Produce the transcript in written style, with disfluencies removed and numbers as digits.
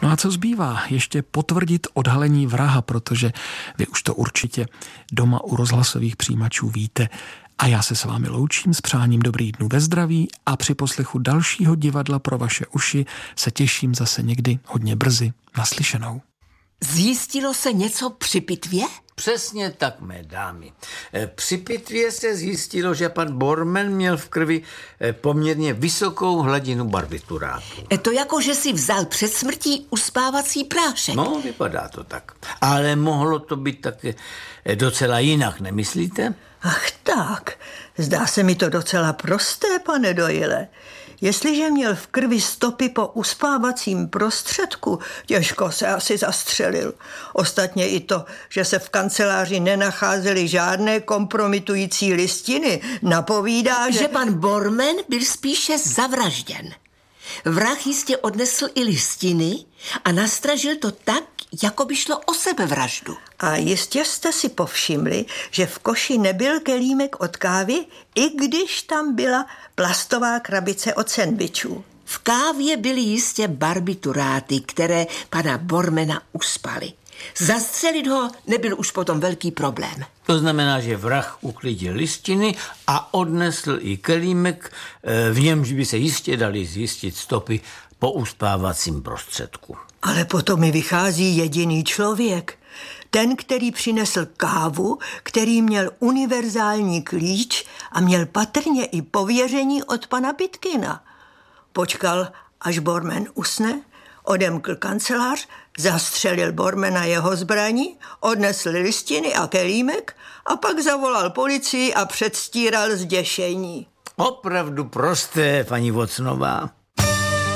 No a co zbývá? Ještě potvrdit odhalení vraha, protože vy už to určitě doma u rozhlasových přijímačů víte. A já se s vámi loučím s přáním dobrých dnů ve zdraví a při poslechu dalšího divadla pro vaše uši se těším zase někdy hodně brzy. Naslyšenou. Zjistilo se něco při pitvě? Přesně tak, mé dámy. Při pitvě se zjistilo, že pan Bormann měl v krvi poměrně vysokou hladinu barbiturátu. To jako, že si vzal před smrtí uspávací prášek. No, vypadá to tak. Ale mohlo to být také docela jinak, nemyslíte? Ach tak, zdá se mi to docela prosté, pane Doyle. Jestliže měl v krvi stopy po uspávacím prostředku, těžko se asi zastřelil. Ostatně i to, že se v kanceláři nenacházely žádné kompromitující listiny, napovídá, že pan Bormann byl spíše zavražděn. Vrah jistě odnesl i listiny a nastražil to tak, jako by šlo o sebevraždu. A jistě jste si povšimli, že v koši nebyl kelímek od kávy, i když tam byla plastová krabice od sendvičů. V kávě byly jistě barbituráty, které pana Bormanna uspaly. Zastřelit ho nebyl už potom velký problém. To znamená, že vrah uklidil listiny a odnesl i kelímek, v němž by se jistě dali zjistit stopy po uspávacím prostředku. Ale potom mi vychází jediný člověk. Ten, který přinesl kávu, který měl univerzální klíč a měl patrně i pověření od pana Pitkina. Počkal, až Bormann usne, odemkl kancelář, zastřelil Bormanna jeho zbraní, odnesl listiny a kelímek a pak zavolal policii a předstíral zděšení. Opravdu prosté, paní Watsonová.